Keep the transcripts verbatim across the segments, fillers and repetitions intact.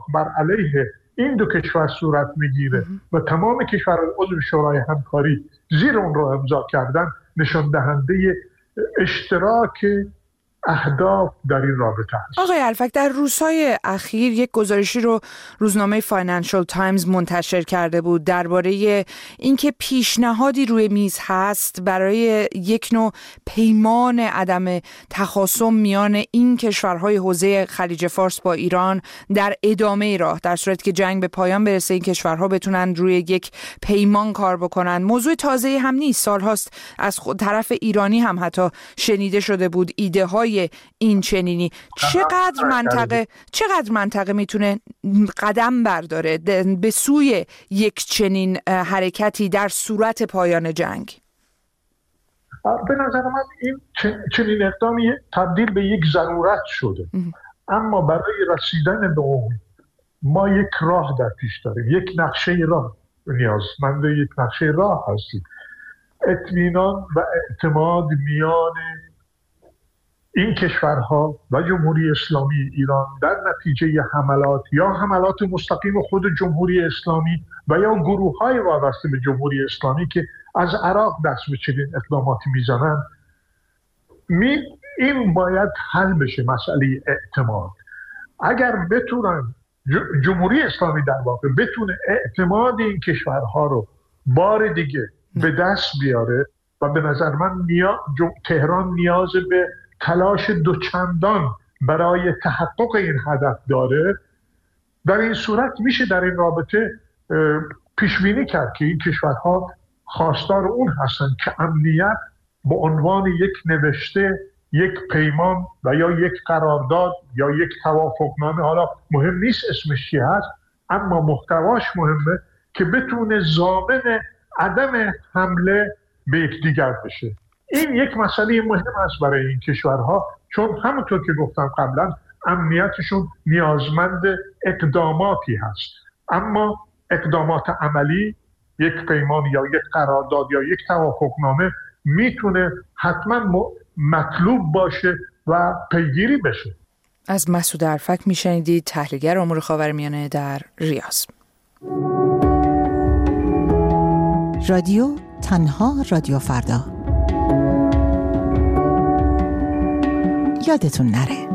بر علیه این دو کشور صورت میگیره و تمام کشورهای عضو شورای همکاری زیر اون رو امضا کردن، نشان دهنده اشتراک اهداف در این رابطه است. آقای الفک، در روزهای اخیر یک گزارشی رو روزنامه فاینانشال تایمز منتشر کرده بود درباره اینکه پیشنهادی روی میز هست برای یک نوع پیمان عدم تخاصم میان این کشورهای حوزه خلیج فارس با ایران در ادامه راه، در صورتی که جنگ به پایان برسه این کشورها بتونن روی یک پیمان کار بکنن. موضوع تازه هم نیست، سالهاست از خود طرف ایرانی هم حتی شنیده شده بود ایده های این چنینی. چقدر منطقه چقدر منطقه میتونه قدم برداره به سوی یک چنین حرکتی در صورت پایان جنگ؟ به نظر من این چنین اقدامی تبدیل به یک ضرورت شده، اما برای رسیدن به اون ما یک راه در پیش داریم، یک نقشه راه نیازمند یک نقشه راه هستیم. اطمینان و اعتماد میان این کشورها و جمهوری اسلامی ایران در نتیجه حملات یا حملات مستقیم خود جمهوری اسلامی و یا گروه‌های وابسته به جمهوری اسلامی که از عراق دست به چنین اقداماتی میزنن، می این باید حل بشه. مسئله اعتماد، اگر بتونن جمهوری اسلامی در واقع بتونه اعتماد این کشورها رو بار دیگه به دست بیاره و به نظر من نیا... تهران نیاز به تلاش دوچندان برای تحقق این هدف داره، در این صورت میشه در این رابطه پیش بینی کرد که این کشورها خواستار اون هستن که امنیت به عنوان یک نوشته، یک پیمان و یا یک قرارداد یا یک توافقنامه، حالا مهم نیست اسمش چی هست، اما محتواش مهمه که بتونه ضامن عدم حمله به یکدیگر بشه. این یک مسئله مهم است برای این کشورها، چون همونطور که گفتم قبلا امنیتشون نیازمند اقداماتی هست، اما اقدامات عملی، یک پیمان یا یک قرارداد یا یک توافقنامه میتونه حتما مطلوب باشه و پیگیری بشه. از مسعود الفک میشنیدید، تحلیلگر امور خاورمیانه در ریاض. رادیو تنها رادیو فردا، یادتون نره.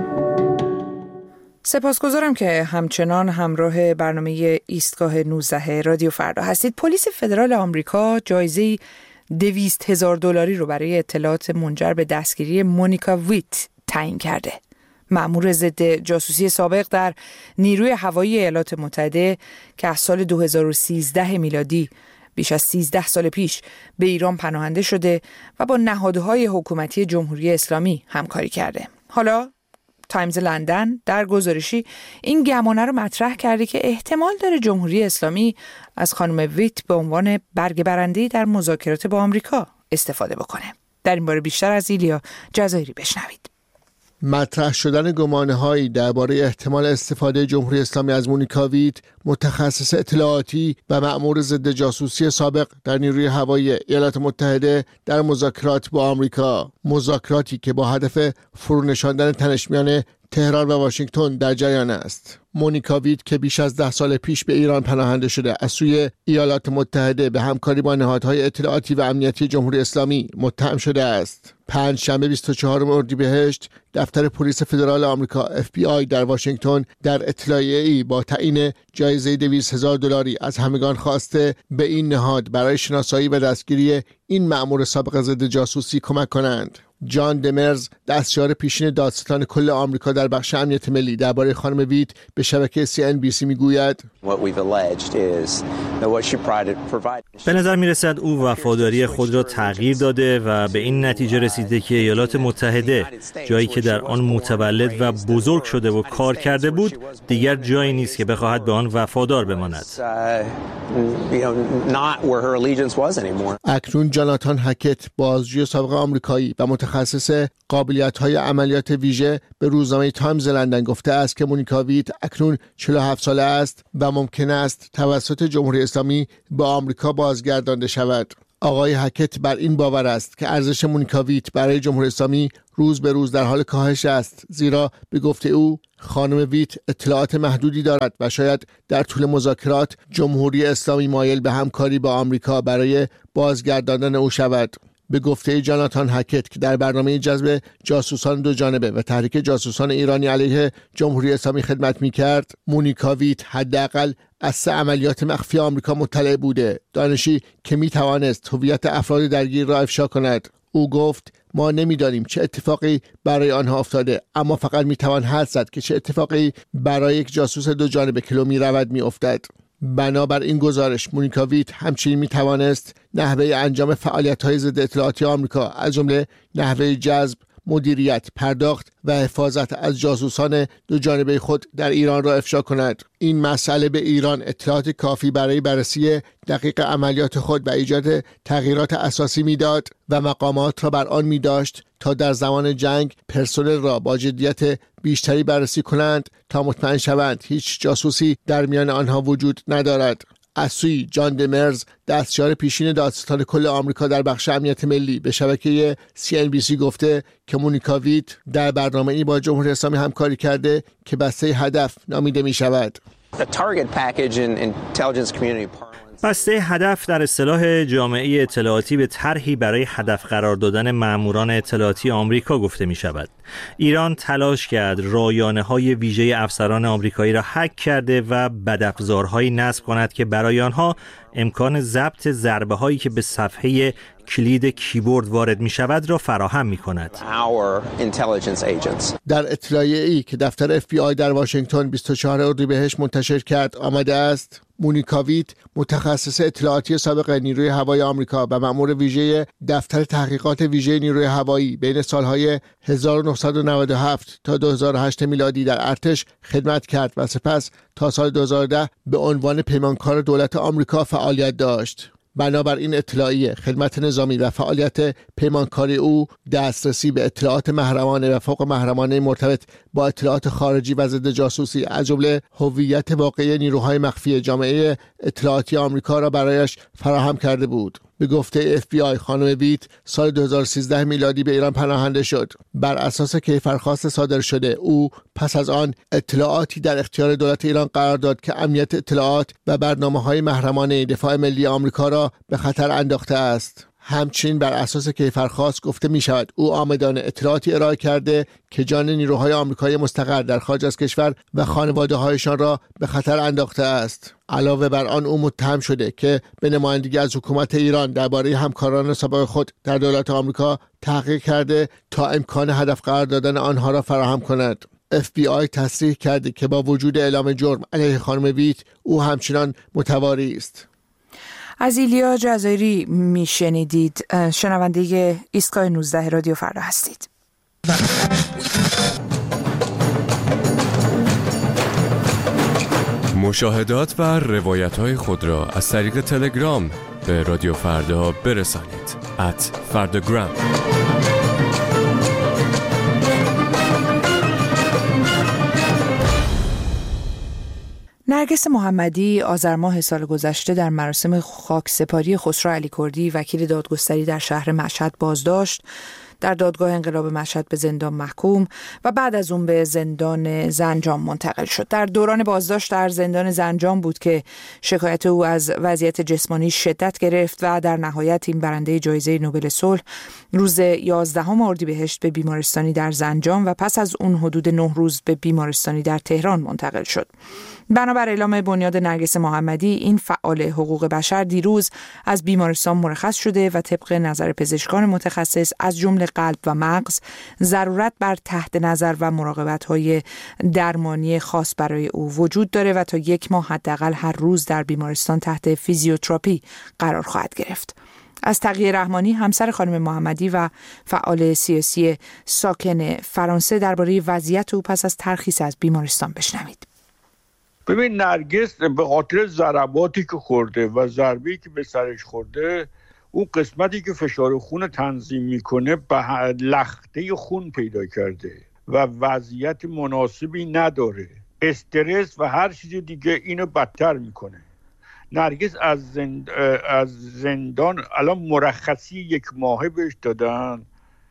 سپاسگزارم که همچنان همراه برنامه ایستگاه نوزده رادیو فردا هستید. پلیس فدرال آمریکا جایزه دویست هزار دلاری رو برای اطلاعات منجر به دستگیری مونیکا ویت تعیین کرده. مأمور ضد جاسوسی سابق در نیروی هوایی ایالات متحده که از سال دو هزار و سیزده میلادی بیش از سیزده سال پیش به ایران پناهنده شده و با نهادهای حکومتی جمهوری اسلامی همکاری کرده. حالا تایمز لندن در گزارشی این گمانه رو مطرح کرده که احتمال داره جمهوری اسلامی از خانم ویت به عنوان برگ برنده‌ای در مذاکرات با آمریکا استفاده بکنه. در این باره بیشتر از ایلیا جزایری بشنوید. مطرح شدن گمانه‌هایی درباره احتمال استفاده جمهوری اسلامی از مونیکا ویت، متخصص اطلاعاتی و مأمور ضد جاسوسی سابق در نیروی هوایی ایالات متحده در مذاکرات با آمریکا، مذاکراتی که با هدف فرونشاندن تنش میان تهران و واشنگتن در جریان است. مونیکا ویت که بیش از ده سال پیش به ایران پناهنده شده، از سوی ایالات متحده به همکاری با نهادهای اطلاعاتی و امنیتی جمهوری اسلامی متهم شده است. پنج شنبه بیست و چهارم اردیبهشت دفتر پلیس فدرال آمریکا اف بی آی در واشنگتن در اطلاعیه‌ای با تعیین جایزه دویست هزار دلاری از همگان خواسته به این نهاد برای شناسایی و دستگیری این مأمور سابق ضد جاسوسی کمک کنند. جان دمرز، دستیار پیشین دادستان کل آمریکا در بخش امنیت ملی، درباره خانم ویت به شبکه سی ان بی سی میگوید: به نظر میرسد او وفاداری خود را تغییر داده و به این نتیجه رسیده که ایالات متحده، جایی که در آن متولد و بزرگ شده و کار کرده بود، دیگر جایی نیست که بخواهد به آن وفادار بماند. اکنون جاناتان هکت، بازجوی سابق آمریکایی و متخصص قابلیت‌های عملیات ویژه، به روزنامه تایمز لندن گفته است که مونیکا ویت اکنون چهل و هفت ساله است و ممکن است توسط جمهوری اسلامی به آمریکا بازگردانده شود. آقای هکت بر این باور است که ارزش مونیکا ویت برای جمهوری اسلامی روز به روز در حال کاهش است، زیرا به گفته او خانم ویت اطلاعات محدودی دارد و شاید در طول مذاکرات جمهوری اسلامی مایل به همکاری با آمریکا برای بازگرداندن او شود. به گفته جاناتان هکت که در برنامه جذب جاسوسان دو جانبه و تحریک جاسوسان ایرانی علیه جمهوری اسلامی خدمت می‌کرد، مونیکا ویت حداقل از سه عملیات مخفی آمریکا مطلع بوده، دانشی که می‌توانست هویت افراد درگیر را افشا کند. او گفت ما نمی‌دانیم چه اتفاقی برای آنها افتاده، اما فقط می‌توان حدس زد که چه اتفاقی برای یک جاسوس دو جانبه که می‌رود می‌افتد. بنابر این گزارش مونیکا ویت همچنین می توانست نحوه انجام فعالیت‌های ضد اطلاعاتی آمریکا از جمله نحوه جذب، مدیریت، پرداخت و حفاظت از جاسوسان دو جانبه خود در ایران را افشا کند. این مسئله به ایران اطلاعات کافی برای بررسی دقیق عملیات خود و ایجاد تغییرات اساسی میداد و مقامات را بر آن می داشت تا در زمان جنگ پرسنل را با جدیت بیشتری بررسی کنند تا مطمئن شوند هیچ جاسوسی در میان آنها وجود ندارد. از سوی جان دمرز، دستیار پیشین دادستان کل آمریکا در بخش امنیت ملی، به شبکه سی ان بی سی گفته که مونیکا ویت در برنامه‌ای با جمهوری اسلامی همکاری کرده که بسته هدف نامیده می شود. بسته هدف در اصطلاح جامعه اطلاعاتی به طرحی برای هدف قرار دادن ماموران اطلاعاتی آمریکا گفته می شود. ایران تلاش کرد رایانه‌های ویژه افسران آمریکایی را هک کرده و بدافزارهایی نصب کند که برای آنها امکان ضبط ضربه‌هایی که به صفحه کلید کیبورد وارد می شود را فراهم می کند. در اطلاعیه‌ای که دفتر اف بی آی در واشنگتن بیست و چهارم اردیبهشت منتشر کرد آمده است مونیکا ویت، متخصص اطلاعاتی سابق نیروی هوایی آمریکا و مأمور ویژه دفتر تحقیقات ویژه نیروی هوایی، بین سالهای هزار و نهصد و نود و هفت تا دو هزار و هشت میلادی در ارتش خدمت کرد و سپس تا سال دو هزار و ده به عنوان پیمانکار دولت آمریکا فعالیت داشت. بنابراین اطلاعیه، خدمت نظامی و فعالیت پیمانکاری او دسترسی به اطلاعات محرمانه و فوق محرمانه مرتبط با اطلاعات خارجی و ضد جاسوسی از جمله هویت واقعی نیروهای مخفی جامعه اطلاعاتی آمریکا را برایش فراهم کرده بود. به گفته اف بی آی خانم ویت سال دو هزار و سیزده میلادی به ایران پناهنده شد. بر اساس کیفرخواست صادر شده او پس از آن اطلاعاتی در اختیار دولت ایران قرار داد که امنیت اطلاعات و برنامه‌های محرمانه دفاع ملی آمریکا را به خطر انداخته است. همچنین بر اساس کیفرخواست گفته می شود او آمدانه اطلاعاتی ارائه کرده که جان نیروهای آمریکایی مستقر در خارج از کشور و خانواده هایشان را به خطر انداخته است. علاوه بر آن او متهم شده که به نمایندگی از حکومت ایران درباره همکاران سابق خود در دولت آمریکا تحقیق کرده تا امکان هدف قرار دادن آنها را فراهم کند. اف بی آی تصریح کرده که با وجود اعلام جرم علیه خانم ویت او همچنان متواری است. از ایلیا جزایری میشنیدید. شنونده ایستگاه نوزده رادیو فردا هستید. مشاهدات و روایت‌های خود را از طریق تلگرام به رادیو فردا برسانید. ات فرداگرام. نرگس محمدی آذر ماه سال گذشته در مراسم خاکسپاری خسرو علیکردی وکیل دادگستری در شهر مشهد بازداشت، در دادگاه انقلاب مشهد به زندان محکوم و بعد از اون به زندان زنجان منتقل شد. در دوران بازداشت در زندان زنجان بود که شکایت او از وضعیت جسمانی شدت گرفت و در نهایت این برنده جایزه نوبل صلح روز یازدهم اردیبهشت به بیمارستانی در زنجان و پس از اون حدود نه روز به بیمارستانی در تهران منتقل شد. بنابر اعلام بنیاد نرگس محمدی، این فعال حقوق بشر دیروز از بیمارستان مرخص شده و طبق نظر پزشکان متخصص از جمله قلب و مغز ضرورت بر تحت نظر و مراقبت‌های درمانی خاص برای او وجود داره و تا یک ماه حداقل هر روز در بیمارستان تحت فیزیوتراپی قرار خواهد گرفت. از تقیه رحمانی همسر خانم محمدی و فعال سیاسی ساکن فرانسه درباره وضعیت او پس از ترخیص از بیمارستان بشنوید. ببین نرگس به خاطر ضرباتی که خورده و ضربه‌ای که به سرش خورده، اون قسمتی که فشار خون تنظیم میکنه به لخته خون پیدا کرده و وضعیت مناسبی نداره. استرس و هر چیز دیگه اینو بدتر میکنه. نرگس از, زند... از زندان الان مرخصی یک ماهه بهش دادن،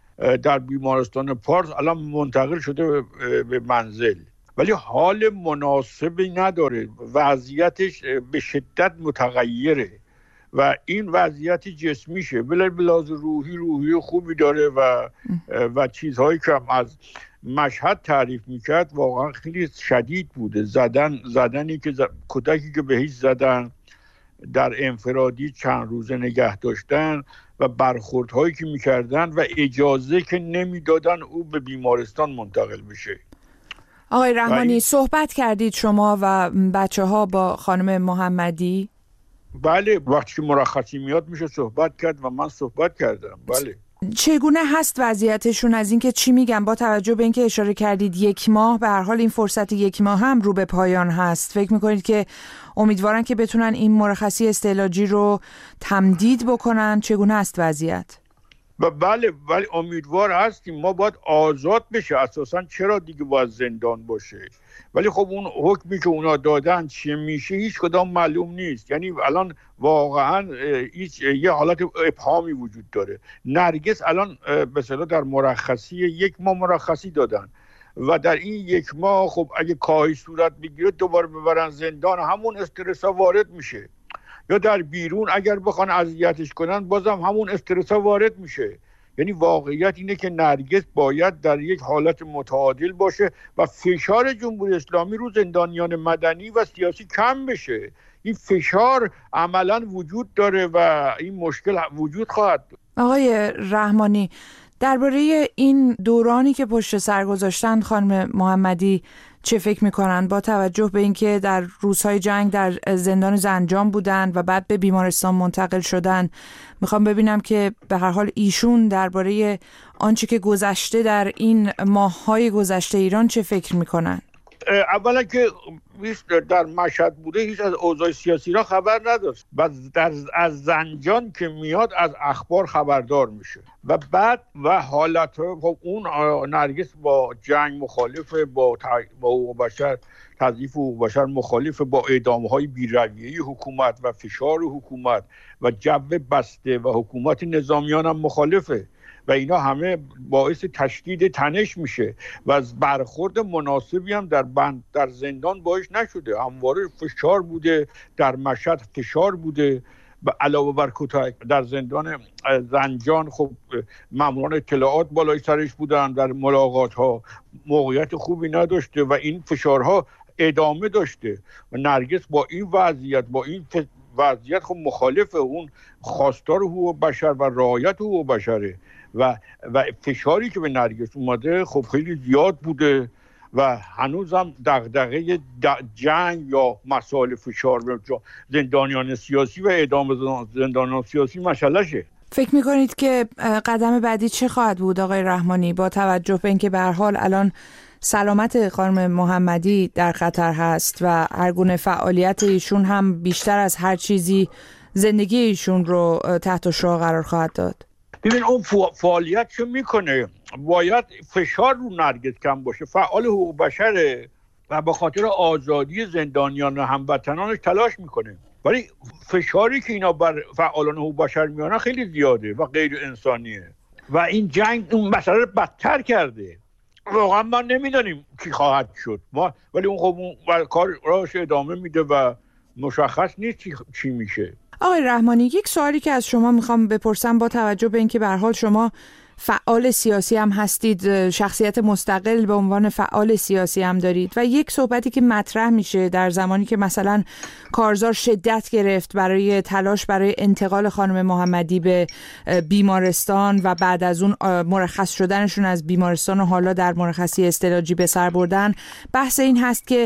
در بیمارستان پارس الان منتقل شده به منزل، ولی حال مناسبی نداره، وضعیتش به شدت متغیره و این وضعیت جسمیشه، بله بلاز روحی روحی خوبی داره و و چیزهایی که از مشهد تعریف میکرد واقعا خیلی شدید بوده. زدن زدنی که ز... کودکی که بهش زدن، در انفرادی چند روزه نگه داشتن و برخوردهایی که میکردن و اجازه که نمیدادن او به بیمارستان منتقل بشه. آقای رحمانی صحبت کردید شما و بچه ها با خانم محمدی؟ بله، وقتی که مرخصی میاد میشه صحبت کرد و من صحبت کردم. بله. چگونه هست وضعیتشون؟ از اینکه چی میگن با توجه به اینکه اشاره کردید یک ماه، به هر حال این فرصت یک ماه هم رو به پایان هست، فکر میکنید که امیدوارن که بتونن این مرخصی استعلاجی رو تمدید بکنن؟ چگونه است وضعیت؟ بله ولی امیدوار هستیم، ما باید آزاد بشه اساسا، چرا دیگه باید زندان باشه؟ ولی خب اون حکمی که اونا دادن چی میشه هیچ کدام معلوم نیست. یعنی الان واقعا هیچ یه حالت ابهامی وجود داره. نرگس الان به اصطلاح در مرخصی یک ماه مرخصی دادن و در این یک ماه خب اگه کاهی صورت بگیره دوباره ببرن زندان، همون استرس ها وارد میشه، یا در بیرون اگر بخوان اذیتش کنن بازم همون استرس ها وارد میشه. یعنی واقعیت اینه که نرگس باید در یک حالت متعادل باشه و فشار جمهوری اسلامی رو زندانیان مدنی و سیاسی کم بشه. این فشار عملا وجود داره و این مشکل وجود خواهد داشت. آقای رحمانی، درباره این دورانی که پشت سر گذاشتن خانم محمدی چه فکر میکنن با توجه به اینکه در روزهای جنگ در زندان زنجان بودن و بعد به بیمارستان منتقل شدن؟ میخوام ببینم که به هر حال ایشون درباره آنچه که گذشته در این ماه‌های گذشته ایران چه فکر میکنن؟ اولا که در مشهد بوده هیچ از اوضاع سیاسی را خبر نداشت و در از زنجان که میاد از اخبار خبردار میشه و بعد و حالت خب اون نرگس با جنگ مخالفه، با با حقوق بشر، تضعیف حقوق بشر مخالفه، با اعدام‌های بی‌رویه حکومت و فشار حکومت و جو بسته و حکومت نظامیان هم مخالفه و اینا همه باعث تشدید تنش میشه و از برخورد مناسبی هم در بند در زندان باعث نشده. همواره فشار بوده، در مشهد فشار بوده و علاوه بر کوتاه در زندان زنجان خب ماموران اطلاعات بالای سرش بودن، در ملاقات ها موقعیت خوبی نداشته و این فشارها ادامه داشته و نرگس با این وضعیت با این وضعیت خب مخالف اون خواستار حقوق بشر و رعایت حقوق بشره و و فشاری که به نرگس اومده خب خیلی زیاد بوده و هنوزم دغدغه جنگ یا مسائل فشار زندانیان سیاسی و اعدام زندانیان سیاسی مشعلشه. فکر میکنید که قدم بعدی چه خواهد بود آقای رحمانی با توجه به اینکه به هر حال الان سلامت خانم محمدی در خطر هست و هر گونه فعالیت ایشون هم بیشتر از هر چیزی زندگی ایشون رو تحت شعاع قرار خواهد داد؟ ببین اون فعالیت چه میکنه؟ باید فشار رو نرگس کم باشه، فعال حقوق بشره و به خاطر آزادی زندانیان و هموطنانش تلاش میکنه، ولی فشاری که اینا بر فعالان حقوق بشر میانن خیلی زیاده و غیر انسانیه و این جنگ اون مسئله رو بدتر کرده. واقعا ما نمیدونیم چی خواهد شد ما، ولی اون خب اون کار راش ادامه میده و مشخص نیست چی, چی میشه. آقای رحمانی، یک سوالی که از شما میخوام بپرسم با توجه به اینکه به هر حال شما فعال سیاسی هم هستید، شخصیت مستقل به عنوان فعال سیاسی هم دارید و یک صحبتی که مطرح میشه در زمانی که مثلا کارزار شدت گرفت برای تلاش برای انتقال خانم محمدی به بیمارستان و بعد از اون مرخص شدنشون از بیمارستان و حالا در مرخصی استعلاجی به سر بردن، بحث این هست که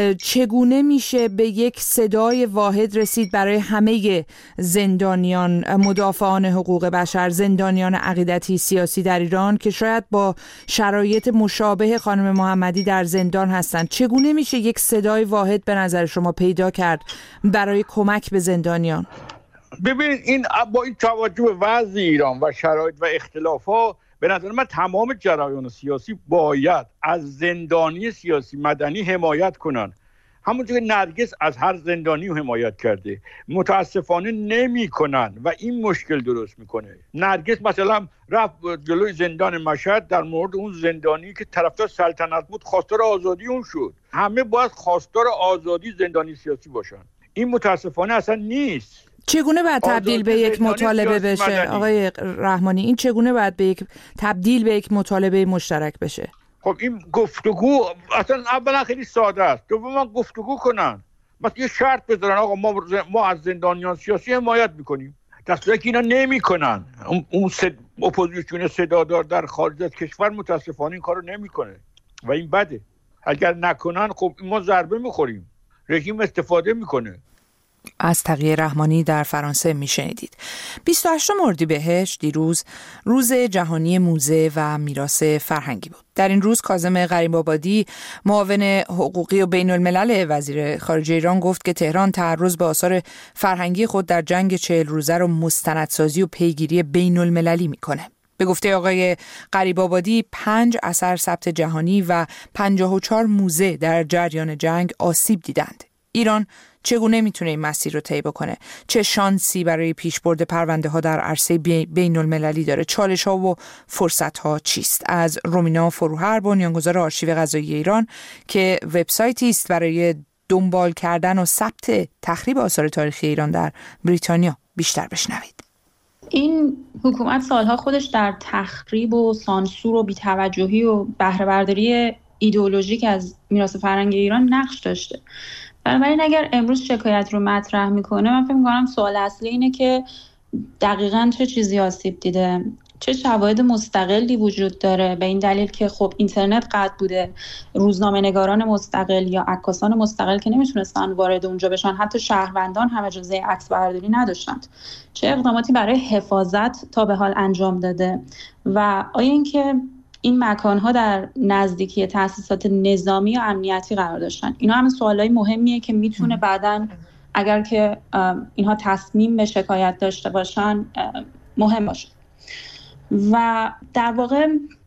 چگونه میشه به یک صدای واحد رسید برای همه زندانیان، مدافعان حقوق بشر، زندانیان عقیدتی سیاسی در ایران که شاید با شرایط مشابه خانم محمدی در زندان هستند. چگونه میشه یک صدای واحد به نظر شما پیدا کرد برای کمک به زندانیان؟ ببینید این با این توجه به وضع ایران و شرایط و اختلافات به نظر من تمام جریان سیاسی باید از زندانی سیاسی مدنی حمایت کنن. همونجور که نرگس از هر زندانی حمایت کرده، متاسفانه نمی کنن و این مشکل درست میکنه. نرگس مثلا رفت جلوی زندان مشهد در مورد اون زندانی که طرفدار سلطنت بود خواستار آزادی اون شد. همه باید خواستار آزادی زندانی سیاسی باشن. این متاسفانه اصلا نیست. چگونه باید تبدیل به یک مطالبه بشه مدنی. آقای رحمانی این چگونه باید به یک تبدیل به یک مطالبه مشترک بشه؟ خب این گفتگو اصلا اولا خیلی ساده است. دوما گفتگو کنن. مثلا یه شرط بذارن آقا ما ما از زندانیان سیاسی حمایت میکنیم. دستوری که اینا نمیکنن. اون اون صد... اپوزیسیون صدادار در خارج از کشور متاسفانه این کارو نمیکنه و این بده. اگر نکنن خب ما ضربه میخوریم. رژیم استفاده میکنه. از تقی رحمانی در فرانسه میشنیدید. بیست و هشتم اردیبهشت دیروز روز جهانی موزه و میراث فرهنگی بود. در این روز کاظم غریب‌آبادی معاون حقوقی و بین الملل وزیر خارجه ایران گفت که تهران تعرض به آثار فرهنگی خود در جنگ چهل روزه رو مستندسازی و پیگیری بین المللی میکنه. به گفته آقای غریب‌آبادی پنج اثر ثبت جهانی و پنجاه و چهار موزه در جریان جنگ آسیب دیدند. ایران چگونه میتونه این مسیر رو طی بکنه؟ چه شانسی برای پیشبرد پرونده ها در عرصه بین المللی داره؟ چالش ها و فرصت ها چیست؟ از رومینا فروهر، بنیانگذار آرشیو قضایی ایران که وبسایتی است برای دنبال کردن و ثبت تخریب آثار تاریخی ایران در بریتانیا، بیشتر بشنوید. این حکومت سالها خودش در تخریب و سانسور و بی‌توجهی و بهره برداری ایدئولوژیک از میراث فرهنگی ایران نقش داشته. بنابراین اگر امروز شکایت رو مطرح میکنه، من فکر میکنم سوال اصلی اینه که دقیقاً چه چیزی آسیب دیده، چه شواهد مستقلی وجود داره، به این دلیل که خب اینترنت قطع بوده، روزنامه نگاران مستقل یا عکاسان مستقل که نمیتونستن وارد اونجا بشن، حتی شهروندان هم اجازه عکس برداری نداشتند. چه اقداماتی برای حفاظت تا به حال انجام داده و آیا اینکه این مکان‌ها در نزدیکی تأسیسات نظامی و امنیتی قرار داشتن؟ اینا هم سوالای مهمیه که میتونه بعداً اگر که اینها تصمیم به شکایت داشته باشن مهم باشه. و در واقع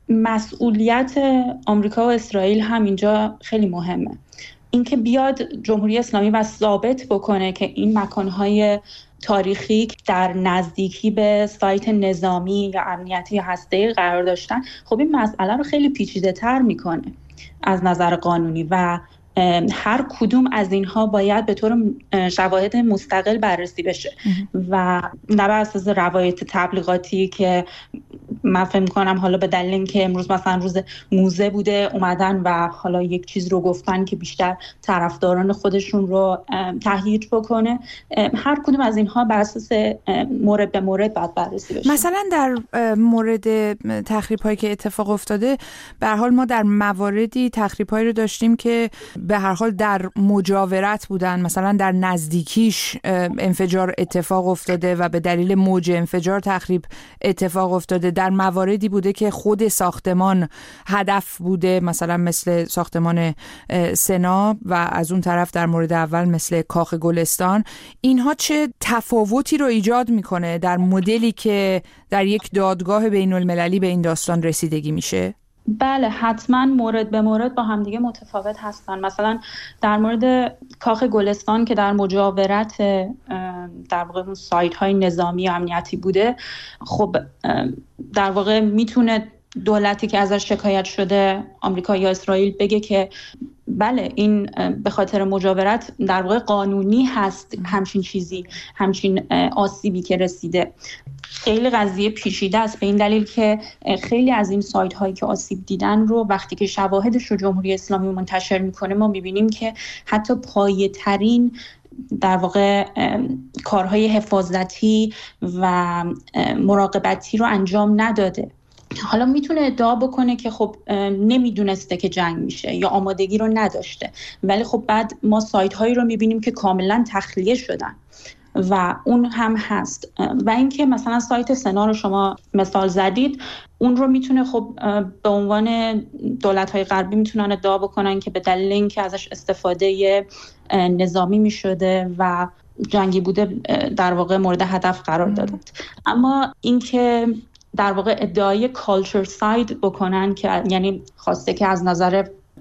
مسئولیت آمریکا و اسرائیل هم اینجا خیلی مهمه. اینکه بیاد جمهوری اسلامی و ثابت بکنه که این مکان‌های تاریخی در نزدیکی به سایت نظامی یا امنیتی یا هسته‌ای قرار داشتن، خب این مسئله رو خیلی پیچیده‌تر میکنه از نظر قانونی و هر کدوم از اینها باید به طور شواهد مستقل بررسی بشه و نه بر اساس روایت تبلیغاتی که من فکر می‌کنم حالا به دلیل اینکه امروز مثلا روز موزه بوده اومدن و حالا یک چیز رو گفتن که بیشتر طرفداران خودشون رو تهییج بکنه. هر کدوم از اینها بر اساس مورد به مورد باید بررسی بشه. مثلا در مورد تخریب‌هایی که اتفاق افتاده، به هر حال ما در مواردی تخریب‌هایی رو داشتیم که به هر حال در مجاورت بودن، مثلا در نزدیکیش انفجار اتفاق افتاده و به دلیل موج انفجار تخریب اتفاق افتاده. در مواردی بوده که خود ساختمان هدف بوده، مثلا مثل ساختمان سنا، و از اون طرف در مورد اول مثل کاخ گلستان. اینها چه تفاوتی رو ایجاد میکنه در مدلی که در یک دادگاه بین المللی به این داستان رسیدگی میشه؟ بله، حتما مورد به مورد با همدیگه متفاوت هستن. مثلا در مورد کاخ گلستان که در مجاورت در واقع اون سایت های نظامی و امنیتی بوده، خب در واقع میتونه دولتی که ازش شکایت شده، آمریکا یا اسرائیل، بگه که بله این به خاطر مجاورت در واقع قانونی هست همچین چیزی، همچین آسیبی که رسیده. خیلی قضیه پیچیده است به این دلیل که خیلی از این سایت هایی که آسیب دیدن رو وقتی که شواهدش رو جمهوری اسلامی منتشر میکنه، ما میبینیم که حتی پایه ترین در واقع کارهای حفاظتی و مراقبتی رو انجام نداده. حالا میتونه ادعا بکنه که خب نمیدونسته که جنگ میشه یا آمادگی رو نداشته، ولی خب بعد ما سایت هایی رو میبینیم که کاملا تخلیه شدن و اون هم هست. و اینکه مثلا سایت سنا رو شما مثال زدید، اون رو میتونه خب به عنوان دولت‌های غربی میتونن ادعا بکنن که به دلیل اینکه ازش استفاده نظامی میشده و جنگی بوده در واقع مورد هدف قرار داده. اما اینکه در واقع ادعای کالچر ساید بکنن که یعنی خواسته که از نظر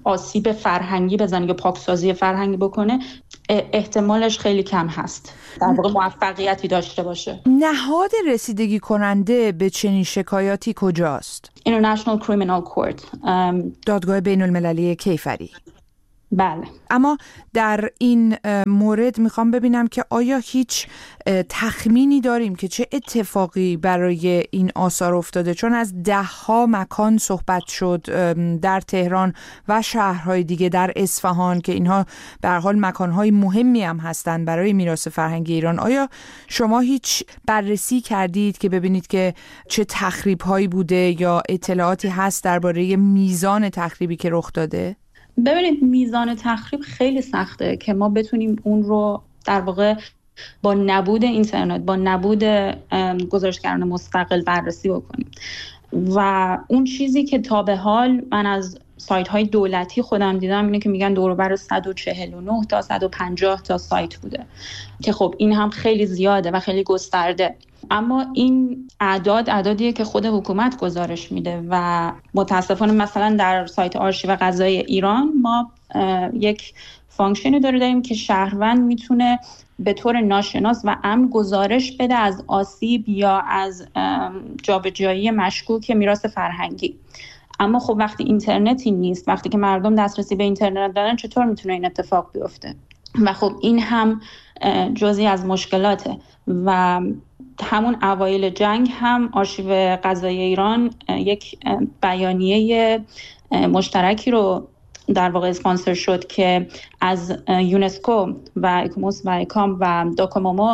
آسیب فرهنگی بزنه یا پاکسازی فرهنگی بکنه احتمالش خیلی کم هست در واقع موفقیتی داشته باشه. نهاد رسیدگی کننده به چنین شکایاتی کجاست؟ International Criminal Court، دادگاه بین المللی کیفری. بله. اما در این مورد میخوام ببینم که آیا هیچ تخمینی داریم که چه اتفاقی برای این آثار افتاده؟ چون از ده ها مکان صحبت شد در تهران و شهرهای دیگه، در اصفهان، که اینها به هر حال مکانهای مهمی هم هستند برای میراث فرهنگی ایران. آیا شما هیچ بررسی کردید که ببینید که چه تخریب‌هایی بوده یا اطلاعاتی هست درباره میزان تخریبی که رخ داده؟ ببینید میزان تخریب خیلی سخته که ما بتونیم اون رو در واقع با نبود اینترنت، با نبود گزارشگران مستقل بررسی بکنیم. و اون چیزی که تا به حال من از سایت های دولتی خودم دیدم اینه که میگن دور و بر صد و چهل و نه تا صد و پنجاه تا سایت بوده که خب این هم خیلی زیاده و خیلی گسترده. اما این اعداد اعدادیه که خود حکومت گزارش میده و متاسفانه مثلا در سایت آرشیو قضایی ایران ما یک فانکشنی داریم که شهروند میتونه به طور ناشناس و امن گزارش بده از آسیب یا از جابجایی مشکوک میراث فرهنگی. اما خب وقتی اینترنتی نیست، وقتی که مردم دسترسی به اینترنت دارن، چطور میتونه این اتفاق بیفته؟ و خب این هم جزئی از مشکلاته. و همون اوایل جنگ هم آرشیو قضایی ایران یک بیانیه مشترکی رو در واقع اسپانسر شد که از یونسکو و اکوموس و ایکام و دوکومومو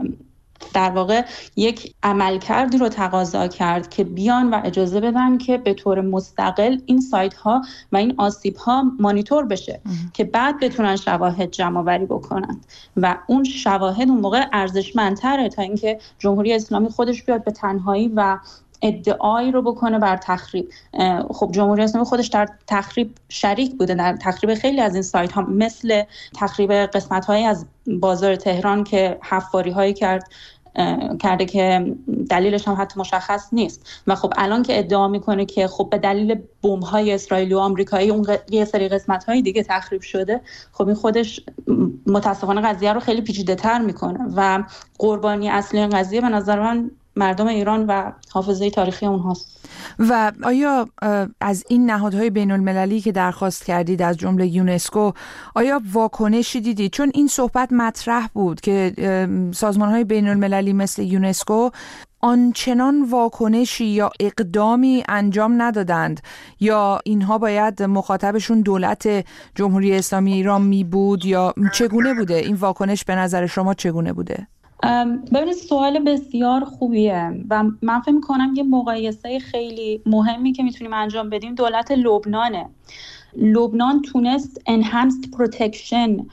در واقع یک عملکردی رو تقاضا کرد که بیان و اجازه بدن که به طور مستقل این سایت ها و این آسیب ها مانیتور بشه اه. که بعد بتونن شواهد جمع آوری بکنن و اون شواهد اون موقع ارزشمندتره تا اینکه جمهوری اسلامی خودش بیاد به تنهایی و ادعایی رو بکنه بر تخریب. خب جمهوری اسلامی خودش در تخریب شریک بوده، در تخریب خیلی از این سایت ها، مثل تخریب قسمت هایی از بازار تهران که حفاری هایی کرد کرده که دلیلش هم حتی مشخص نیست. و خب الان که ادعا میکنه که خب به دلیل بمب های اسرائیلی و آمریکایی اون یه سری قسمت های دیگه تخریب شده، خب این خودش متاسفانه قضیه رو خیلی پیچیده تر میکنه و قربانی اصلی این قضیه به نظر من مردم ایران و حافظه تاریخی اونهاست. و آیا از این نهادهای بین المللی که درخواست کردید از جمله یونسکو آیا واکنشی دیدید؟ چون این صحبت مطرح بود که سازمانهای بین المللی مثل یونسکو آنچنان واکنشی یا اقدامی انجام ندادند یا اینها باید مخاطبشون دولت جمهوری اسلامی ایران می بود یا چگونه بوده؟ این واکنش به نظر شما چگونه بوده؟ ببینید سوال بسیار خوبیه و من فکر می‌کنم یه مقایسه خیلی مهمی که میتونیم انجام بدیم دولت لبنانه. لبنان تونست enhanced protection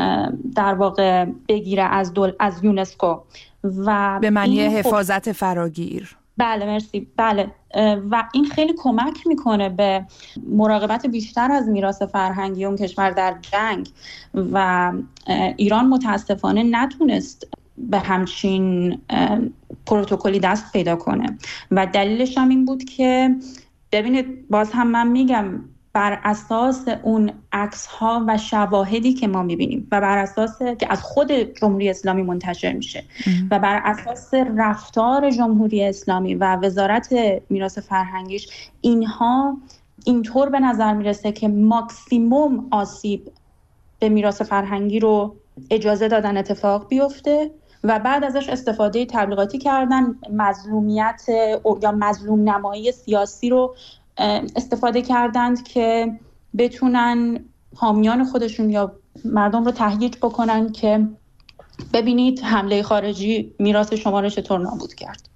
در واقع بگیره از دول از یونسکو و به معنی حفاظت فراگیر. بله مرسی. بله و این خیلی کمک میکنه به مراقبت بیشتر از میراث فرهنگی اون کشور در جنگ و ایران متاسفانه نتونست به همچین پروتکلی دست پیدا کنه و دلیلش هم این بود که ببینید باز هم من میگم بر اساس اون عکس ها و شواهدی که ما میبینیم و بر اساس که از خود جمهوری اسلامی منتشر میشه ام. و بر اساس رفتار جمهوری اسلامی و وزارت میراث فرهنگیش، اینها اینطور به نظر میرسه که ماکسیموم آسیب به میراث فرهنگی رو اجازه دادن اتفاق بیفته و بعد ازش استفاده تبلیغاتی کردن، مظلومیت یا مظلوم نمایی سیاسی رو استفاده کردند که بتونن حامیان خودشون یا مردم رو تهییج بکنن که ببینید حمله خارجی میراث شما رو چطور نابود کرد.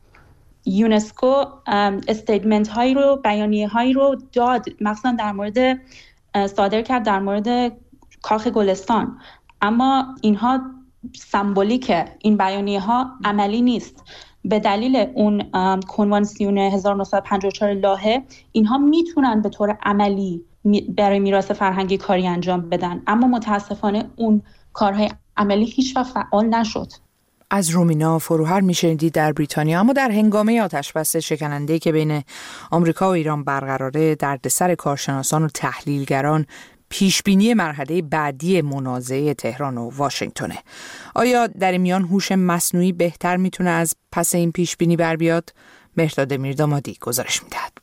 یونسکو استیتمنت هایی رو، بیانیه هایی رو داد، مثلا در مورد صادر کرد در مورد کاخ گلستان، اما اینها سمبولیکه، این بیانیه ها عملی نیست. به دلیل اون کنوانسیون هزار و نهصد و پنجاه و چهار لاهه اینها میتونن به طور عملی برای میراث فرهنگی کاری انجام بدن، اما متاسفانه اون کارهای عملی هیچ وقت فعال نشد. از رومینا فروهر میشنیدید در بریتانیا. اما در هنگامه آتشبس شکننده‌ای که بین آمریکا و ایران برقراره، دردسر کارشناسان و تحلیلگران پیشبینی مرحله بعدی منازعه تهران و واشنگتنه. آیا در این میان هوش مصنوعی بهتر میتونه از پس این پیشبینی بر بیاد؟ مهرداد میردامادی گزارش میدهد.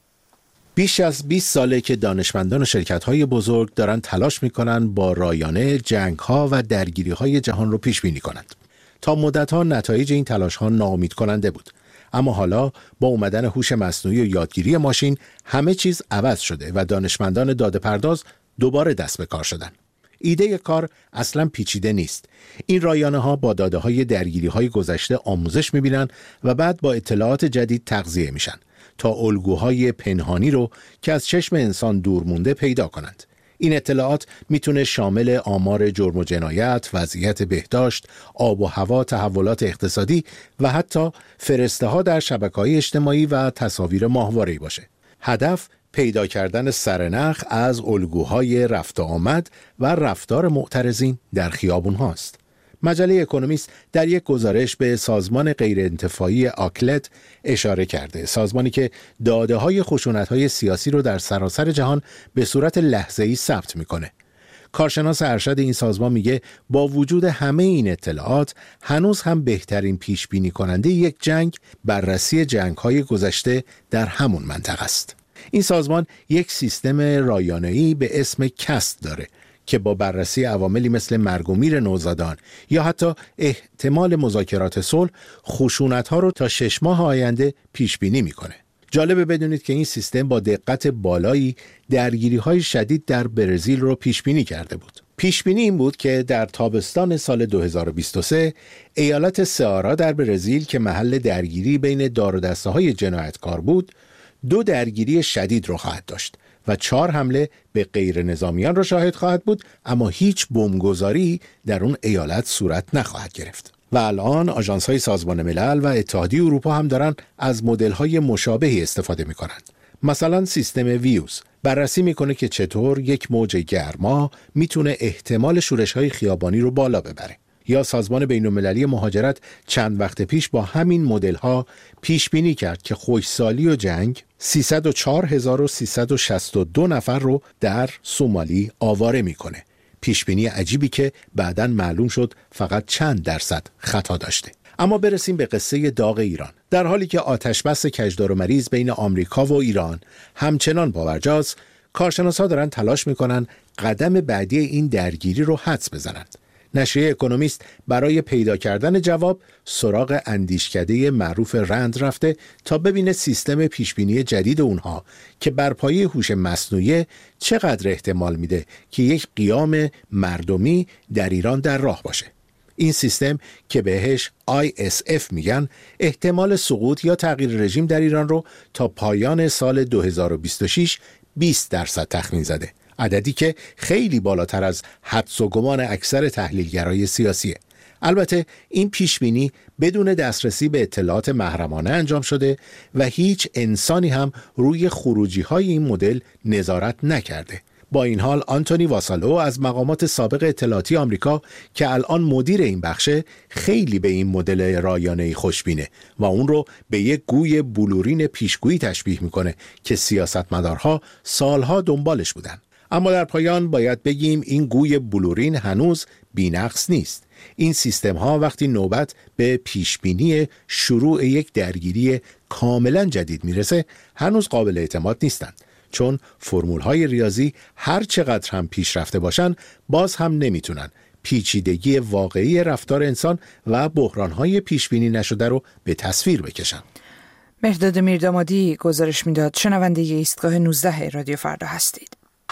بیش از بیست ساله که دانشمندان و شرکت‌های بزرگ دارن تلاش میکنن با رایانه جنگ‌ها و درگیری‌های جهان رو پیش بینی کنند. تا مدت‌ها نتایج این تلاش‌ها ناامید کننده بود. اما حالا با اومدن هوش مصنوعی و یادگیری ماشین همه چیز عوض شده و دانشمندان داده‌پرداز دوباره دست به کار شدن. ایده کار اصلا پیچیده نیست. این رایانه ها با داده های درگیری های گذشته آموزش میبینن و بعد با اطلاعات جدید تغذیه میشن تا الگوهای پنهانی رو که از چشم انسان دور مونده پیدا کنند. این اطلاعات میتونه شامل آمار جرم و جنایت، وضعیت بهداشت، آب و هوا، تحولات اقتصادی و حتی فرسته ها در شبکه‌های اجتماعی و تصاویر ماهواره‌ای باشه. هدف پیدا کردن سرنخ از الگوهای رفت و آمد و رفتار معترضین در خیابون هاست. مجله اکونومیست در یک گزارش به سازمان غیرانتفاعی آکلت اشاره کرده، سازمانی که داده های خشونت های سیاسی رو در سراسر جهان به صورت لحظه‌ای ثبت میکنه. کارشناس ارشد این سازمان میگه با وجود همه این اطلاعات هنوز هم بهترین پیش بینی کننده یک جنگ بررسی جنگ های گذشته در همون منطقه است. این سازمان یک سیستم رایانه‌ای به اسم کست داره که با بررسی عواملی مثل مرگ و میر نوزادان یا حتی احتمال مذاکرات صلح خشونت‌ها رو تا شش ماه آینده پیش بینی میکنه. جالبه بدونید که این سیستم با دقت بالایی درگیری‌های شدید در برزیل رو پیش بینی کرده بود. پیش بینی این بود که در تابستان سال دو هزار و بیست و سه ایالت سئارا در برزیل که محل درگیری بین دار و دسته‌های جنایتکار بود، دو درگیری شدید رو خواهد داشت و چهار حمله به غیر نظامیان را شاهد خواهد بود، اما هیچ بمبگذاری در اون ایالت صورت نخواهد گرفت. و الان آژانس‌های سازمان ملل و اتحادیه اروپا هم دارن از مدل‌های مشابهی استفاده می‌کنند. مثلا سیستم ویوز بررسی می‌کنه که چطور یک موج گرما میتونه احتمال شورش‌های خیابانی رو بالا ببره. یا سازمان بین‌المللی مهاجرت چند وقت پیش با همین مدل‌ها پیش بینی کرد که خشکسالی و جنگ سیصد و چهار هزار و سیصد و شصت و دو نفر رو در سومالی آواره میکنه. پیش بینی عجیبی که بعداً معلوم شد فقط چند درصد خطا داشته. اما برسیم به قصه داغ ایران. در حالی که آتشبس کجدار و مریض بین آمریکا و ایران همچنان باورجاست، کارشناسا دارن تلاش میکنن قدم بعدی این درگیری رو حدس بزنند. نشریه اکونومیست برای پیدا کردن جواب سراغ اندیشکده معروف رند رفته تا ببینه سیستم پیشبینی جدید اونها که بر پایه هوش مصنوعی چقدر احتمال میده که یک قیام مردمی در ایران در راه باشه. این سیستم که بهش آی اس اف میگن احتمال سقوط یا تغییر رژیم در ایران رو تا پایان سال دو هزار و بیست و شش بیست درصد تخمین زده. عددی که خیلی بالاتر از حدس و گمان اکثر تحلیلگرای سیاسیه. البته این پیشبینی بدون دسترسی به اطلاعات محرمانه انجام شده و هیچ انسانی هم روی خروجی های این مدل نظارت نکرده. با این حال آنتونی واسالو از مقامات سابق اطلاعاتی آمریکا که الان مدیر این بخشه خیلی به این مدل رایانه‌ای خوشبینه و اون رو به یک گوی بلورین پیشگویی تشبیه میکنه که سیاستمدارها سالها دنبالش بودن. اما در پایان باید بگیم این گوی بلورین هنوز بی‌نقص نیست. این سیستم ها وقتی نوبت به پیشبینی شروع یک درگیری کاملا جدید میرسه هنوز قابل اعتماد نیستند، چون فرمول های ریاضی هر چقدر هم پیشرفته باشن باز هم نمیتونن پیچیدگی واقعی رفتار انسان و بحران های پیشبینی نشده رو به تصویر بکشن. مهرداد میردامادی گزارش میداد. شنونده ایستگاه نوزده رادیو فردا هستید.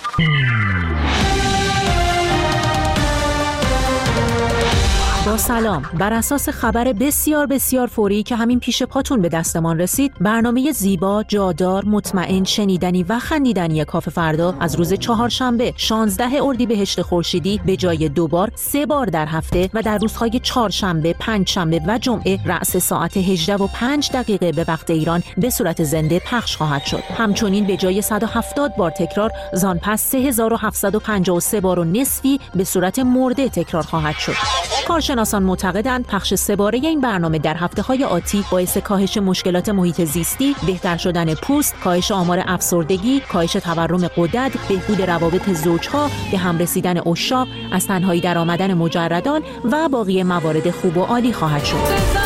با سلام. بر اساس خبر بسیار بسیار فوری که همین پیش پاتون به دستمان رسید، برنامه زیبا، جادار، مطمئن، شنیدنی و خندیدنی کافه فردا از روز چهارشنبه شانزده اردیبهشت خورشیدی به جای دو بار سه بار در هفته و در روزهای چهارشنبه، پنجشنبه و جمعه رأس ساعت هجده و پنج دقیقه به وقت ایران به صورت زنده پخش خواهد شد. همچنین به جای صد و هفتاد بار تکرار، زان پس سه هزار و هفتصد و پنجاه و سه بار و نصفی به صورت مرده تکرار خواهد شد. کارشناسان معتقدند پخش سه باره این برنامه در هفته‌های آتی باعث کاهش مشکلات محیط زیستی، بهتر شدن پوست، کاهش آمار افسردگی، کاهش تورم غدد، بهبود روابط زوجها، به هم رسیدن عشاق، از تنهایی درآمدن مجردان و باقی موارد خوب و عالی خواهد شد.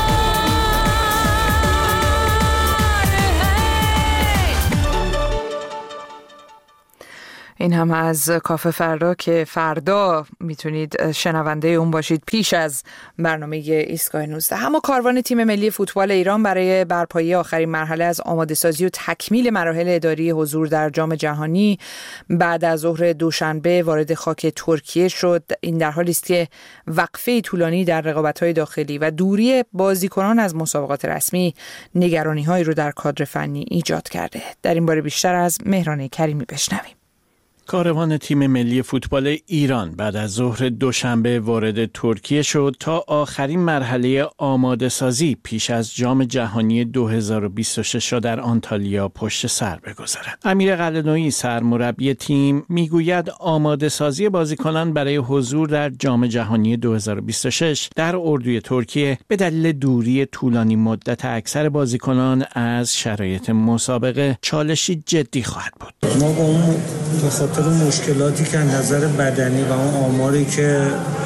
این هم از کافه فردا که فردا میتونید شنونده اون باشید پیش از برنامه ایستگاه نوزده. اما کاروان تیم ملی فوتبال ایران برای برپایی آخرین مرحله از آماده سازی و تکمیل مراحل اداری حضور در جام جهانی بعد از ظهر دوشنبه وارد خاک ترکیه شد. این در حالی است که وقفه طولانی در رقابت‌های داخلی و دوری بازیکنان از مسابقات رسمی نگرانی‌هایی رو در کادر فنی ایجاد کرده. در این باره بیشتر از مهران کریمی بشنویم. کاروان تیم ملی فوتبال ایران بعد از ظهر دوشنبه وارد ترکیه شد تا آخرین مرحله آماده سازی پیش از جام جهانی دو هزار و بیست و شش را در آنتالیا پشت سر بگذارد. امیر قلعه‌نویی سرمربی تیم میگوید آماده سازی بازیکنان برای حضور در جام جهانی دو هزار و بیست و شش در اردوی ترکیه به دلیل دوری طولانی مدت اکثر بازیکنان از شرایط مسابقه چالشی جدی خواهد بود. ما با اون به خاطر مشکلاتی که از نظر بدنی و اون آماری که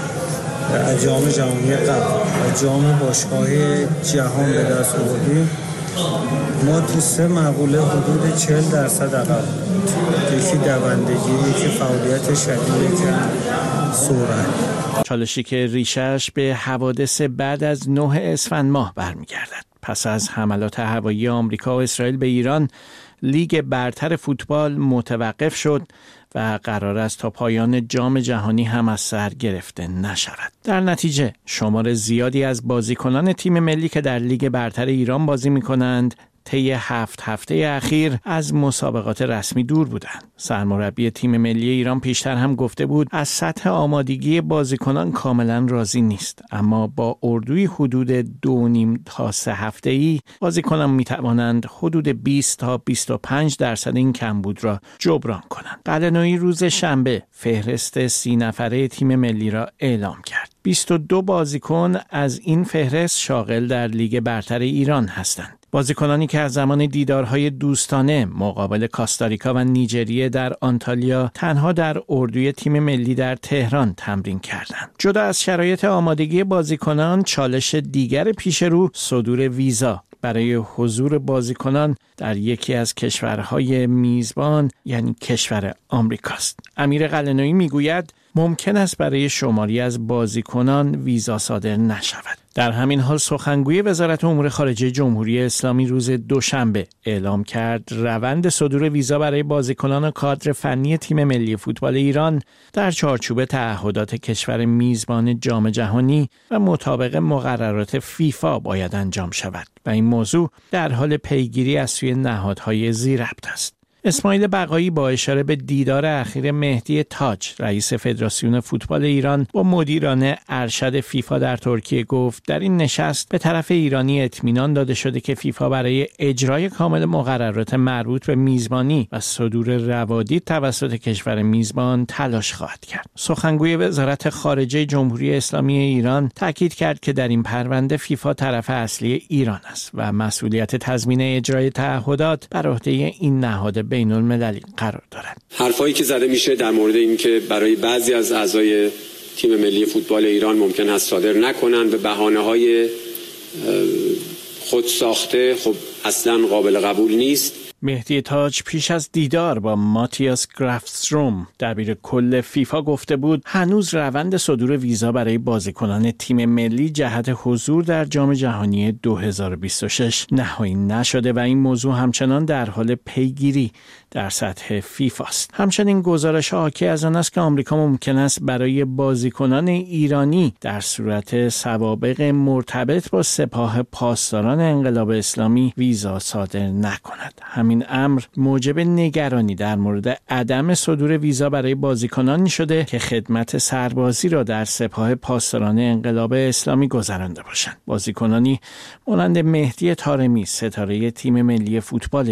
از جام جهانی قبل و جام باشگاه جهان به دست آوردیم ما تو سه مقوله حدود چهل درصد عقب بود. یکی دوندگی، یکی فعالیت شدید، یکی سرعت. چالشی که ریشش به حوادث بعد از نه اسفند ماه برمیگردد. پس از حملات هوایی آمریکا و اسرائیل به ایران، لیگ برتر فوتبال متوقف شد و قرار است تا پایان جام جهانی هم از سر گرفته نشود. در نتیجه شمار زیادی از بازیکنان تیم ملی که در لیگ برتر ایران بازی می‌کنند طی هفت هفته اخیر از مسابقات رسمی دور بودند. سرمربی تیم ملی ایران پیشتر هم گفته بود از سطح آمادگی بازیکنان کاملا راضی نیست، اما با اردوی حدود دو نیم تا سه هفته‌ای بازیکنان میتوانند حدود بیست تا بیست و پنج درصد این کمبود را جبران کنند. قلعه‌نویی روز شنبه فهرست سی نفره تیم ملی را اعلام کرد. بیست و دو بازیکن از این فهرست شاغل در لیگ برتر ایران هستند. بازیکنانی که از زمان دیدارهای دوستانه مقابل کاستاریکا و نیجریه در آنتالیا تنها در اردوی تیم ملی در تهران تمرین کردند. جدا از شرایط آمادگی بازیکنان، چالش دیگر پیش رو صدور ویزا برای حضور بازیکنان در یکی از کشورهای میزبان یعنی کشور آمریکاست. امیر قلعه‌نویی میگوید ممکن است برای شماری از بازیکنان ویزا صادر نشود. در همین حال سخنگوی وزارت امور خارجه جمهوری اسلامی روز دوشنبه اعلام کرد روند صدور ویزا برای بازیکنان و کادر فنی تیم ملی فوتبال ایران در چارچوب تعهدات کشور میزبان جام جهانی و مطابق مقررات فیفا باید انجام شود و این موضوع در حال پیگیری از سوی نهادهای ذی‌ربط است. اسماعیل بقایی با اشاره به دیدار اخیر مهدی تاج رئیس فدراسیون فوتبال ایران با مدیران ارشد فیفا در ترکیه گفت در این نشست به طرف ایرانی اطمینان داده شده که فیفا برای اجرای کامل مقررات مربوط به میزبانی و صدور روادید توسط کشور میزبان تلاش خواهد کرد. سخنگوی وزارت خارجه جمهوری اسلامی ایران تاکید کرد که در این پرونده فیفا طرف اصلی ایران است و مسئولیت تضمین اجرای تعهدات بر عهده این نهاد بین المللی قرار دارد. حرفایی که زده میشه در مورد اینکه برای بعضی از اعضای تیم ملی فوتبال ایران ممکن است صادر نکنند به بهانه‌های خود ساخته، خب اصلا قابل قبول نیست. مهدی تاج پیش از دیدار با ماتیاس گرافستروم دبیر کل فیفا گفته بود هنوز روند صدور ویزا برای بازیکنان تیم ملی جهت حضور در جام جهانی دو هزار و بیست و شش نهایی نشده و این موضوع همچنان در حال پیگیری در سطح فیفا است. همچنین گزارش حاکی از آن است که آمریکا ممکن است برای بازیکنان ایرانی در صورت سوابق مرتبط با سپاه پاسداران انقلاب اسلامی ویزا صادر نکند. همین امر موجب نگرانی در مورد عدم صدور ویزا برای بازیکنانی شده که خدمت سربازی را در سپاه پاسداران انقلاب اسلامی گذرانده باشند. بازیکنانی مانند مهدی طارمی ستاره تیم ملی فوتبال ایران،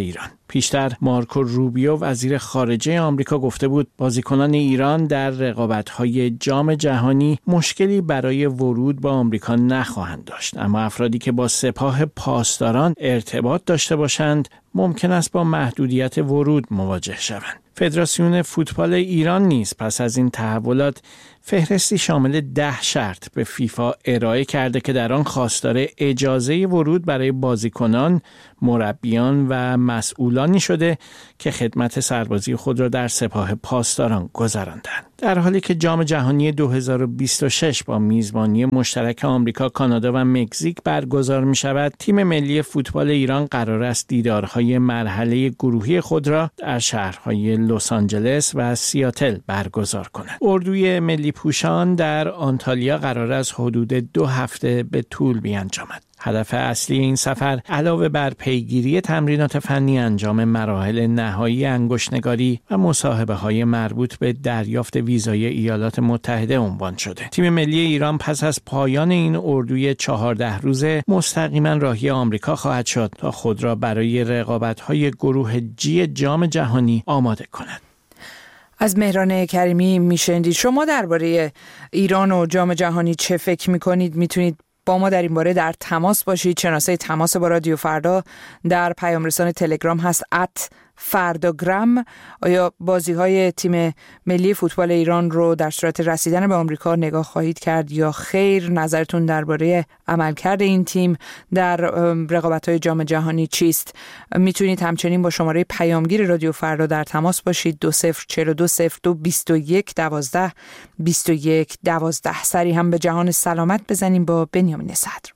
پیشتر مارکو روبیو وزیر خارجه آمریکا گفته بود بازیکنان ایران در رقابت‌های جام جهانی مشکلی برای ورود به آمریکا نخواهند داشت، اما افرادی که با سپاه پاسداران ارتباط داشته باشند ممکن است با محدودیت ورود مواجه شوند. فدراسیون فوتبال ایران نیز پس از این تحولات فهرستی شامل ده شرط به فیفا ارائه کرده که در آن خواستار اجازه ورود برای بازیکنان، مربیان و مسئولانی شده که خدمت سربازی خود را در سپاه پاسداران گذراندند. در حالی که جام جهانی دو هزار و بیست و شش با میزبانی مشترک آمریکا، کانادا و مکزیک برگزار می شود، تیم ملی فوتبال ایران قرار است دیدارهای مرحله گروهی خود را در شهرهای لس آنجلس و سیاتل برگزار کند. اردوی ملی پوشان در آنتالیا قرار است حدود دو هفته به طول بیانجامد. هدف اصلی این سفر علاوه بر پیگیری تمرینات فنی، انجام مراحل نهایی انگشت‌نگاری و مصاحبه‌های مربوط به دریافت ویزای ایالات متحده عنوان شده. تیم ملی ایران پس از پایان این اردوی چهارده روزه مستقیما راهی آمریکا خواهد شد تا خود را برای رقابت‌های گروه جی جام جهانی آماده کند. از مهران کریمی میشنید. شما درباره ایران و جام جهانی چه فکر می‌کنید؟ میتونید با ما در این باره در تماس باشید. شناسه تماس با رادیو فردا در پیام رسان تلگرام هست ات فرداگرام. آیا بازی های تیم ملی فوتبال ایران رو در صورت رسیدن به آمریکا نگاه خواهید کرد یا خیر؟ نظرتون درباره عملکرد این تیم در رقابت های جام جهانی چیست؟ میتونید همچنین با شماره پیامگیر رادیو فردا در تماس باشید. دو صفر چهار دو صفر دو بیست و یک دوازده بیست و یک دوازده. سری هم به جهان سلامت بزنیم با بنیامین صدر.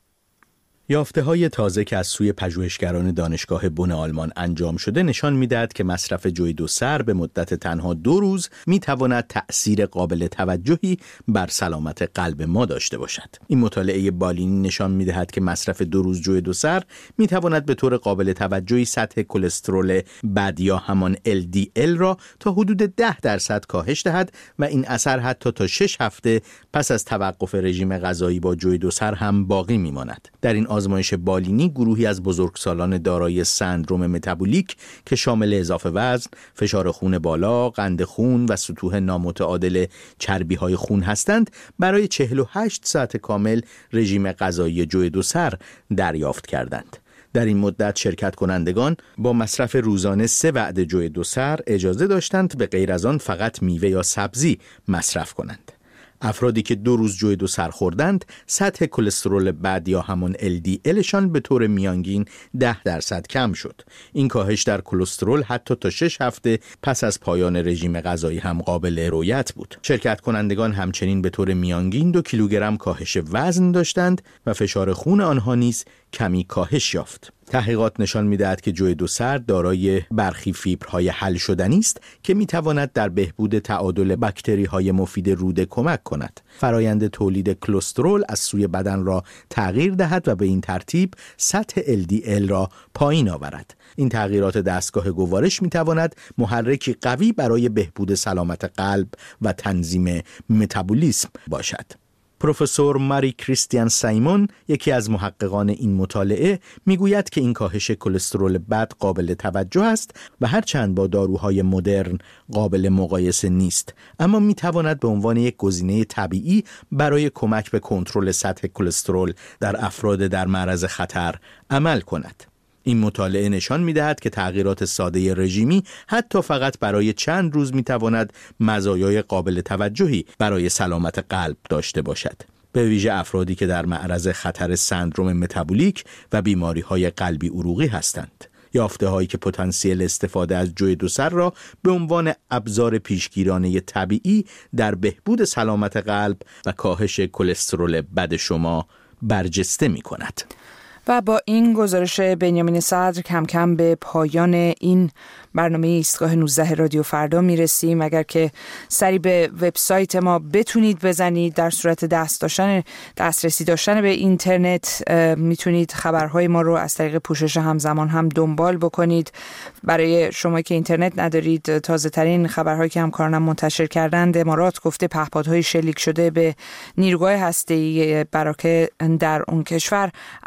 یافته‌های تازه که از سوی پژوهشگران دانشگاه بن آلمان انجام شده نشان می‌دهد که مصرف جوی دو سر به مدت تنها دو روز می‌تواند تأثیر قابل توجهی بر سلامت قلب ما داشته باشد. این مطالعه بالینی نشان می‌دهد که مصرف دو روز جوی دو سر می‌تواند به طور قابل توجهی سطح کلسترول بد یا همان ال دی ال را تا حدود ده درصد کاهش دهد و این اثر حتی تا شش هفته پس از توقف رژیم غذایی با جوی دو سر هم باقی می‌ماند. در این آزمایش بالینی گروهی از بزرگسالان دارای سندروم متابولیک که شامل اضافه وزن، فشار خون بالا، قند خون و سطوح نامتعادل چربی‌های خون هستند، برای چهل و هشت ساعت کامل رژیم غذایی جوی دو سر دریافت کردند. در این مدت شرکت کنندگان با مصرف روزانه سه وعده جوی دو سر اجازه داشتند به غیر از آن فقط میوه یا سبزی مصرف کنند. افرادی که دو روز جوی دو سر خوردند، سطح کلسترول بد یا همون ال دی الشان به طور میانگین ده درصد کم شد. این کاهش در کلسترول حتی تا شش هفته پس از پایان رژیم غذایی هم قابل رؤیت بود. شرکت کنندگان همچنین به طور میانگین دو کیلوگرم کاهش وزن داشتند و فشار خون آنها نیز کمی کاهش یافت. تحقیقات نشان می‌دهد که جوی دو سر دارای برخی فیبرهای حل شدنی است که می‌تواند در بهبود تعادل باکتری‌های مفید روده کمک کند. فرایند تولید کلسترول از سوی بدن را تغییر دهد و به این ترتیب سطح ال دی ال را پایین آورد. این تغییرات دستگاه گوارش می‌تواند محرکی قوی برای بهبود سلامت قلب و تنظیم متابولیسم باشد. پروفسور ماری کریستیان سایمون، یکی از محققان این مطالعه، میگوید که این کاهش کلسترول بد قابل توجه است و هرچند با داروهای مدرن قابل مقایسه نیست، اما میتواند به عنوان یک گزینه طبیعی برای کمک به کنترل سطح کلسترول در افراد در معرض خطر عمل کند. این مطالعه نشان می‌دهد که تغییرات ساده رژیمی حتی فقط برای چند روز می‌تواند مزایای قابل توجهی برای سلامت قلب داشته باشد، به ویژه افرادی که در معرض خطر سندروم متابولیک و بیماری‌های قلبی عروقی هستند. یافته‌هایی که پتانسیل استفاده از جوی دو سر را به عنوان ابزار پیشگیرانه طبیعی در بهبود سلامت قلب و کاهش کلسترول بد شما برجسته می‌کند. و با این گزارش بنیامین صدر کم کم به پایان این برنامه ایستگاه نوزده رادیو فردا میرسیم. اگر که سری به وبسایت ما بتونید بزنید، در صورت دست داشتن دسترسی داشتن به اینترنت میتونید خبرهای ما رو از طریق پوشش همزمان هم دنبال بکنید. برای شما که اینترنت ندارید، تازه ترین خبرهایی که همکارانم منتشر کردند، امارات گفته پهپادهای شلیک شده به نیروگاه هسته‌ای براکه در اون کشور از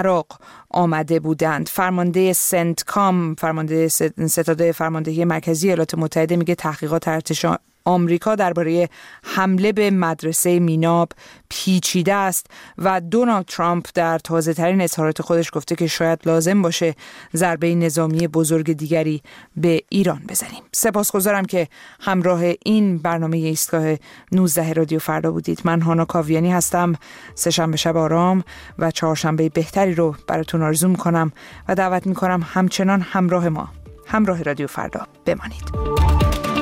عراق آمده بودند. فرمانده سنتکام، فرمانده ستاد فرماندهی مرکزی ایالات متحده میگه تحقیقات ارتش آمریکا درباره حمله به مدرسه میناب پیچیده است و دونالد ترامپ در تازه ترین اظهارات خودش گفته که شاید لازم باشه ضربه نظامی بزرگ دیگری به ایران بزنیم. سپاسگزارم که همراه این برنامه ایستگاه نوزده رادیو فردا بودید. من هانا کاویانی هستم. سه‌شنبه شب آرام و چهارشنبه بهتری رو براتون آرزو میکنم و دعوت میکنم همچنان همراه ما، همراه رادیو فردا بمانید.